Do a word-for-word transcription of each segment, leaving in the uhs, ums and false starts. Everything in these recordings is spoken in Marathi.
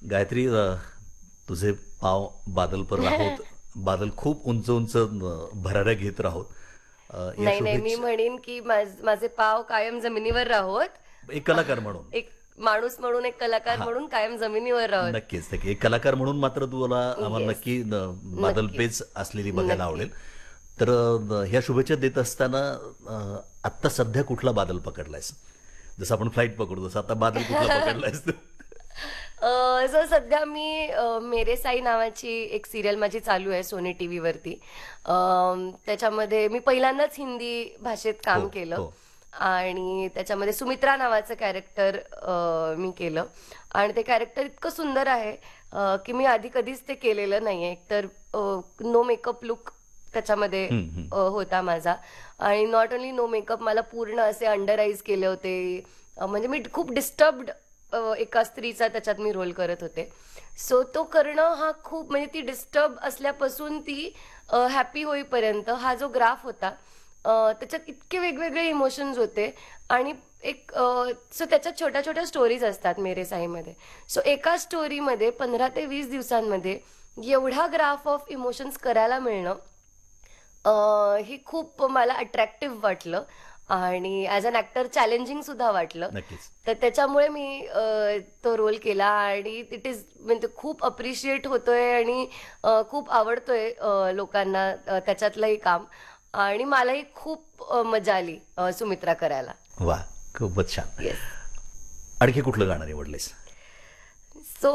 गायत्री, अ, तुझे पाव बादल पर राहोत. बादल खूप उंच उंच अ, भराऱ्या घेत राहोत. अ, या नाही, नाही. मी शुभेच्छा. म्हणेन, की माझ माझे पाव कायम जमिनीवर राहोत. एक कलाकार म्हणून. एक माणूस म्हणून, एक कलाकार हां, म्हणून कायम जमिनीवर राहोत. नक्कीच, नक्की. एक कलाकार म्हणून मात्र तुला आम्हाला येस. नक्की न बादल नक्कीच. पेच असलेली बघायला आवडेल. नक्कीच. तर अ, ह्या शुभेच्छा देत असताना अ, आत्ता सध्या कुठला बादल पकडलायस? जसं आपण फ्लाइट पकडतो, तसं आता बादल कुठला पकडलायस तू? अ, सो सध्या मी अ, मेरे साई नावाची एक सीरियल माझी चालू आहे सोनी टीव्हीवरती. अं, त्याच्यामध्ये मी पहिल्यांदाच हिंदी भाषेत हो, काम केलं हो. आणि त्याच्यामध्ये सुमित्रा नावाचं कॅरेक्टर मी केलं आणि ते कॅरेक्टर इतकं सुंदर आहे अ, की मी आधी कधीच ते केलेलं नाहीये. एकतर नो मेकअप लुक त्याच्यामध्ये हं, हं. अ, होता माझा आणि नॉट ओन्ली नो मेकअप, मला पूर्ण असे अंडर आईज केले होते. अ, म्हणजे मी खूप डिस्टर्ब्ड एका स्त्रीचा त्याच्यात मी रोल करत होते. सो तो करणं हा खूप, म्हणजे ती डिस्टर्ब असल्यापासून ती हॅपी होईपर्यंत हा जो ग्राफ होता, अ, त्याच्यात इतके वेगवेगळे इमोशन्स होते आणि एक सो त्याच्यात छोट्या छोट्या स्टोरीज असतात मेरे साईमध्ये. सो एका स्टोरीमध्ये पंधरा ते वीस दिवसांमध्ये एवढा ग्राफ ऑफ इमोशन्स करायला मिळणं, अ, हे खूप मला अट्रॅक्टिव्ह वाटलं आणि ॲज अन ॲक्टर चॅलेंजिंग सुद्धा वाटलं. नक्कीच. तर त्याच्यामुळे मी अ, तो रोल केला आणि इट इज म्हणजे खूप अप्रिशिएट होतोय आणि अ, खूप आवडतोय अ, लोकांना अ, त्याच्यातलंही काम आणि मलाही खूप अ, मजा आली अ, सुमित्रा करायला. वाह! खूपच छान. येस. आणखी कुठलं गाणं निवडलंयस? सो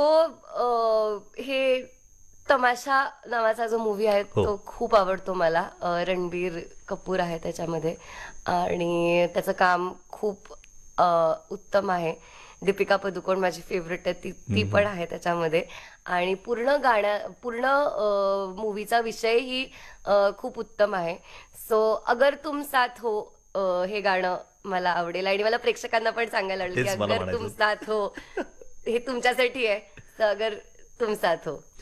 हे तमाशा नावाचा जो मूव्ही आहे हो. तो खूप आवडतो मला. अ, रणबीर कपूर आहे त्याच्यामध्ये आणि त्याचं काम खूप अ, उत्तम आहे. दीपिका पदुकोण माझी फेवरेट आहे, ती ती हं, पण हं. आहे त्याच्यामध्ये आणि पूर्ण गाण्या पूर्ण मूव्हीचा विषयही अ, खूप उत्तम आहे. सो अगर तुम साथ हो, अ, हे गाणं मला आवडेल आणि मला प्रेक्षकांना पण सांगायला आवडेल की तेच मला अगर तुम म्हणायचं साथ हो, होतं. हे तुमच्यासाठी आहे. तर अगर तुम साथ हो.